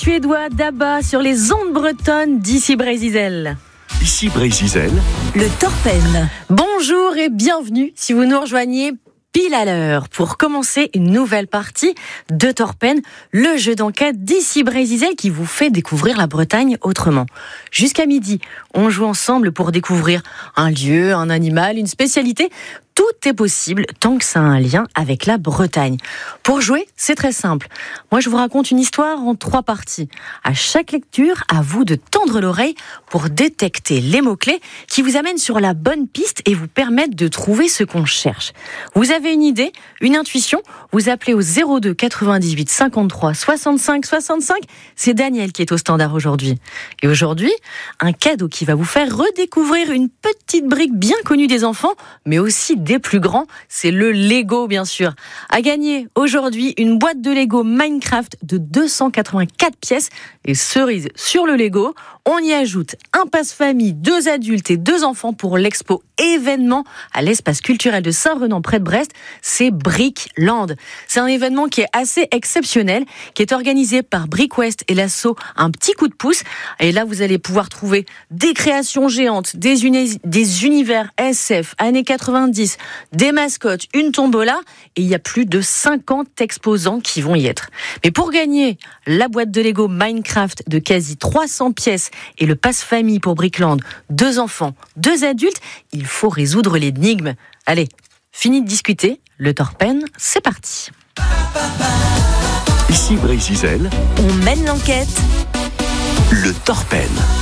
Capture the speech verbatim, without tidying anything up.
Suédois d'Abba sur les ondes bretonnes d'ici Brésil. Ici Brésil. Le Torpen. Bonjour et bienvenue si vous nous rejoignez pile à l'heure pour commencer une nouvelle partie de Torpen, le jeu d'enquête d'ici Brésil qui vous fait découvrir la Bretagne autrement. Jusqu'à midi, on joue ensemble pour découvrir un lieu, un animal, une spécialité. Tout est possible tant que ça a un lien avec la Bretagne. Pour jouer, c'est très simple. Moi, je vous raconte une histoire en trois parties. À chaque lecture, à vous de tendre l'oreille pour détecter les mots-clés qui vous amènent sur la bonne piste et vous permettent de trouver ce qu'on cherche. Vous avez une idée, une intuition, vous appelez au zéro deux quatre-vingt-dix-huit cinquante-trois soixante-cinq soixante-cinq. C'est Daniel qui est au standard aujourd'hui. Et aujourd'hui, un cadeau qui va vous faire redécouvrir une petite brique bien connue des enfants, mais aussi des plus grands, c'est le Lego bien sûr. À gagner aujourd'hui une boîte de Lego Minecraft de deux cent quatre-vingt-quatre pièces et cerise sur le Lego, on y ajoute un passe-famille, deux adultes et deux enfants pour l'expo événement à l'espace culturel de Saint-Renan près de Brest, c'est Brickland. C'est un événement qui est assez exceptionnel, qui est organisé par Brickwest et l'asso Un Petit Coup de Pouce. Et là, vous allez pouvoir trouver des créations géantes, des, uni- des univers S F, années quatre-vingt-dix, des mascottes, une tombola, et il y a plus de cinquante exposants qui vont y être. Mais pour gagner la boîte de Lego Minecraft de quasi trois cents pièces et le passe-famille pour Brickland, deux enfants, deux adultes, il faut résoudre l'énigme. Allez, fini de discuter, le Torpen, c'est parti. Ici Brésil. On mène l'enquête. Le Torpen.